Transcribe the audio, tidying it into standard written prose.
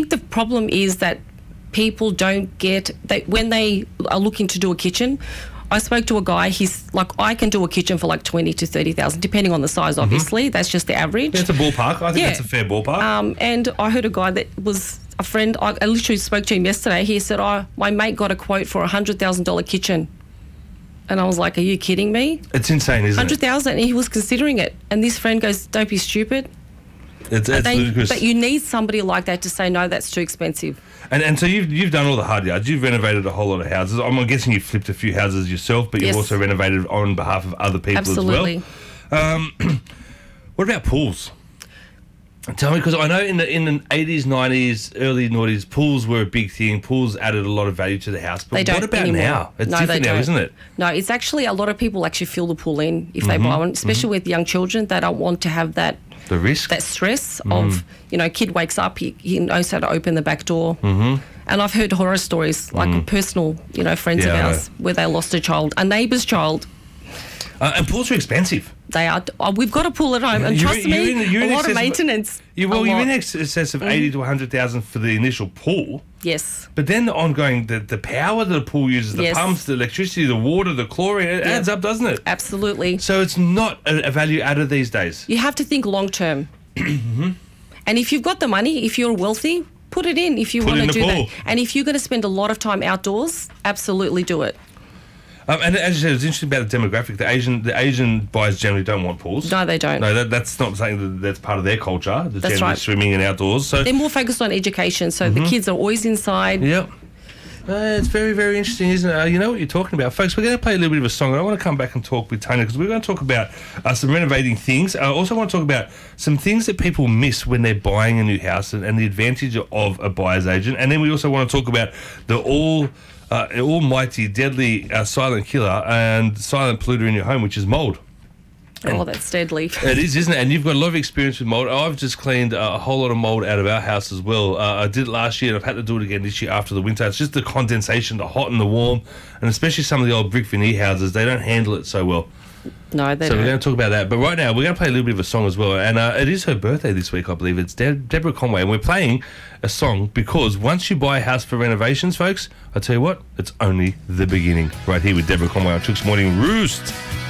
think the problem is that people don't get that when they are looking to do a kitchen. I spoke to a guy, he's like, I can do a kitchen for like 20 to 30,000, depending on the size, obviously. That's just the average. Yeah, it's a ballpark. I think that's a fair ballpark. And I heard a guy that was a friend, I literally spoke to him yesterday. He said, my mate got a quote for a $100,000 kitchen. And I was like, are you kidding me? It's insane, isn't it? $100,000, and he was considering it. And this friend goes, don't be stupid. It's ludicrous. But you need somebody like that to say, no, that's too expensive. And so you've done all the hard yards. You've renovated a whole lot of houses. I'm guessing you've flipped a few houses yourself, but you've also renovated on behalf of other people as well. Absolutely. What about pools? Tell me, because I know in the 80s, 90s, early noughties, pools were a big thing. Pools added a lot of value to the house. But they don't what about anymore. now? It's different now, isn't it? No, it's actually a lot of people actually fill the pool in if they buy one, especially with young children. They don't want to have that the risk, that stress of, kid wakes up, he knows how to open the back door. And I've heard horror stories, like personal, friends of ours, where they lost a child, a neighbour's child. And pools are expensive. They are. We've got a pool at home, and trust me, a lot of maintenance. You're in excess of 80 to 100,000 for the initial pool. Yes. But then the ongoing, the power that the pool uses, the pumps, the electricity, the water, the chlorine, it adds up, doesn't it? Absolutely. So it's not a value added these days. You have to think long term. And if you've got the money, if you're wealthy, put it in if you want to do that. And if you're going to spend a lot of time outdoors, absolutely do it. And as you said, it's interesting about the demographic. The Asian buyers generally don't want pools. No, they don't. No, that's not something that's part of their culture. That's generally right. Swimming and outdoors. So they're more focused on education. So the kids are always inside. Yep. It's very, very interesting, isn't it? You know what you're talking about. Folks, we're going to play a little bit of a song. I want to come back and talk with Tanya because we're going to talk about some renovating things. I also want to talk about some things that people miss when they're buying a new house and the advantage of a buyer's agent. And then we also want to talk about the almighty, deadly silent killer and silent polluter in your home, which is mould. Oh, that's deadly. It is, isn't it? And you've got a lot of experience with mould. I've just cleaned a whole lot of mould out of our house as well. I did it last year and I've had to do it again this year after the winter. It's just the condensation, the hot and the warm, and especially some of the old brick veneer houses, they don't handle it so well. No, they don't. So we're going to talk about that. But right now, we're going to play a little bit of a song as well. And it is her birthday this week, I believe. It's Deborah Conway. And we're playing a song because once you buy a house for renovations, folks, I tell you what, it's only the beginning. Right here with Deborah Conway on Chooks Morning Roost.